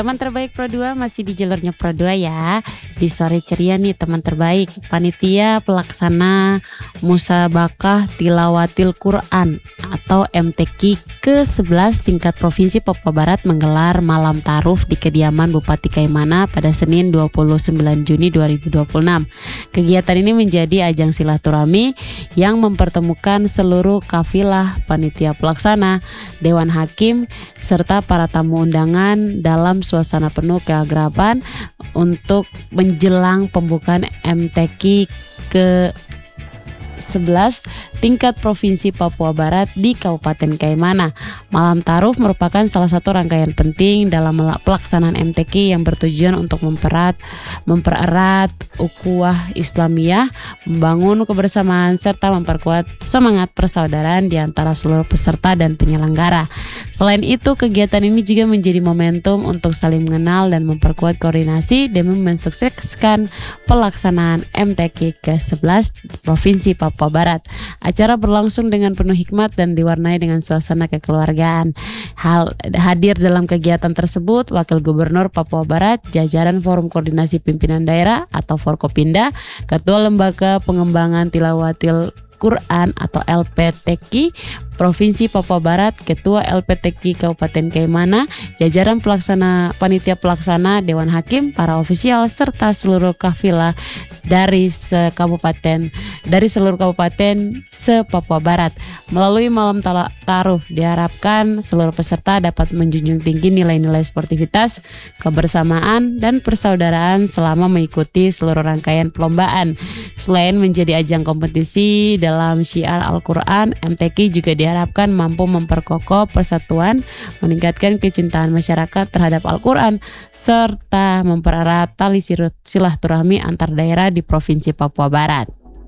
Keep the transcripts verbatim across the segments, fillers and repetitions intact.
Teman terbaik Pro dua masih di jalurnya Pro dua ya. Di sore ceria nih teman terbaik, panitia pelaksana Musabakah Tilawatil Quran atau M T Q ke sebelas tingkat Provinsi Papua Barat menggelar malam taruh di kediaman Bupati Kaimana pada Senin dua puluh sembilan Juni dua ribu dua puluh enam. Kegiatan ini menjadi ajang silaturahmi yang mempertemukan seluruh kafilah, panitia pelaksana, Dewan Hakim, serta para tamu undangan dalam suasana penuh keakraban untuk menjelang pembukaan M T Q ke sebelas tingkat Provinsi Papua Barat di Kabupaten Kaimana. Malam taruh merupakan salah satu rangkaian penting dalam pelaksanaan M T Q yang bertujuan untuk mempererat mempererat ukhuwah Islamiyah, membangun kebersamaan serta memperkuat semangat persaudaraan di antara seluruh peserta dan penyelenggara. Selain itu, kegiatan ini juga menjadi momentum untuk saling mengenal dan memperkuat koordinasi demi mensukseskan pelaksanaan M T Q ke sebelas Provinsi Papua Barat. Acara berlangsung dengan penuh hikmat dan diwarnai dengan suasana kekeluargaan. Hal hadir dalam kegiatan tersebut Wakil Gubernur Papua Barat, jajaran Forum Koordinasi Pimpinan Daerah atau Forkopimda, Ketua Lembaga Pengembangan Tilawatil Quran atau L P T Q Provinsi Papua Barat, Ketua L P T Q Kabupaten Kaimana, jajaran pelaksana panitia pelaksana, Dewan Hakim, para ofisial serta seluruh kafilah dari sekabupaten dari seluruh kabupaten se-Papua Barat. Melalui malam taruh diharapkan seluruh peserta dapat menjunjung tinggi nilai-nilai sportivitas, kebersamaan dan persaudaraan selama mengikuti seluruh rangkaian perlombaan. Selain menjadi ajang kompetisi dalam syiar Al-Quran, M T Q juga diharapkan mampu memperkokoh persatuan, meningkatkan kecintaan masyarakat terhadap Al-Quran, serta mempererat tali silaturahmi antar daerah di Provinsi Papua Barat.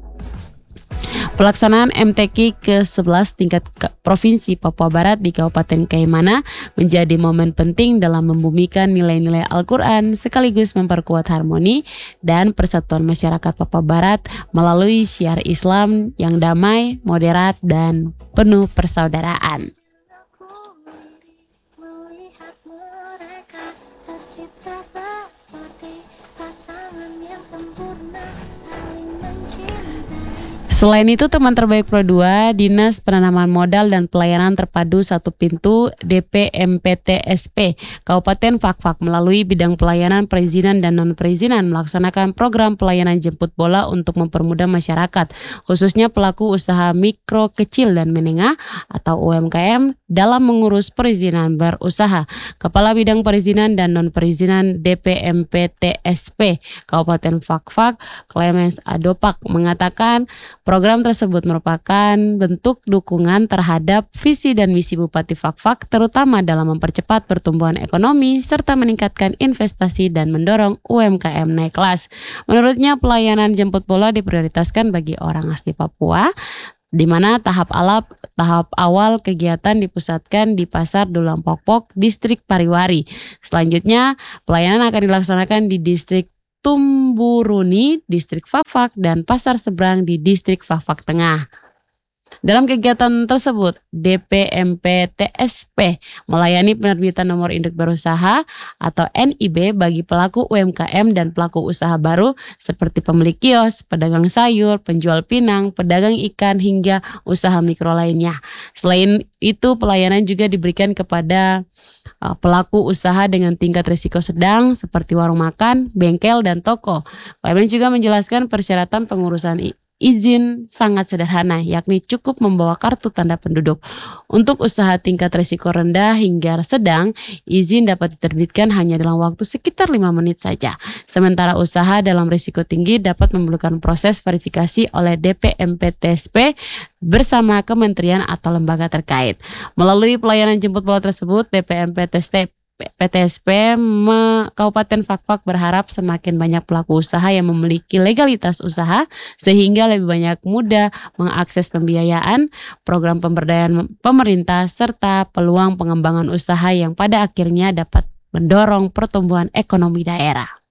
Pelaksanaan M T Q ke sebelas tingkat Provinsi Papua Barat di Kabupaten Kaimana menjadi momen penting dalam membumikan nilai-nilai Al-Quran sekaligus memperkuat harmoni dan persatuan masyarakat Papua Barat melalui syiar Islam yang damai, moderat, dan penuh persaudaraan. Selain itu, teman terbaik Pro dua, Dinas Penanaman Modal dan Pelayanan Terpadu Satu Pintu D P M P T S P Kabupaten Fakfak melalui bidang pelayanan perizinan dan non-perizinan melaksanakan program pelayanan jemput bola untuk mempermudah masyarakat, khususnya pelaku usaha mikro, kecil, dan menengah atau U M K M dalam mengurus perizinan berusaha. Kepala Bidang Perizinan dan Non-Perizinan D P M P T S P Kabupaten Fakfak, Clemens Adopak, mengatakan program tersebut merupakan bentuk dukungan terhadap visi dan misi Bupati Fakfak, terutama dalam mempercepat pertumbuhan ekonomi serta meningkatkan investasi dan mendorong U M K M naik kelas. Menurutnya, pelayanan jemput bola diprioritaskan bagi orang asli Papua, di mana tahap alap tahap awal kegiatan dipusatkan di Pasar Dulang Pokpok, Distrik Pariwari. Selanjutnya, pelayanan akan dilaksanakan di Distrik Tumburuni, Distrik Fakfak, dan Pasar Seberang di Distrik Fakfak Tengah. Dalam kegiatan tersebut, D P M P T S P melayani penerbitan nomor induk berusaha atau N I B bagi pelaku U M K M dan pelaku usaha baru seperti pemilik kios, pedagang sayur, penjual pinang, pedagang ikan, hingga usaha mikro lainnya. Selain itu, pelayanan juga diberikan kepada uh, pelaku usaha dengan tingkat risiko sedang seperti warung makan, bengkel, dan toko. Clemens juga menjelaskan persyaratan pengurusan i- izin sangat sederhana, yakni cukup membawa kartu tanda penduduk. Untuk usaha tingkat risiko rendah hingga sedang, izin dapat diterbitkan hanya dalam waktu sekitar lima menit saja. Sementara usaha dalam risiko tinggi dapat memerlukan proses verifikasi oleh D P M P T S P bersama kementerian atau lembaga terkait. Melalui pelayanan jemput bola tersebut, D P M P T S P P T S P Me, Kabupaten Fakfak berharap semakin banyak pelaku usaha yang memiliki legalitas usaha sehingga lebih banyak mudah mengakses pembiayaan, program pemberdayaan pemerintah, serta peluang pengembangan usaha yang pada akhirnya dapat mendorong pertumbuhan ekonomi daerah.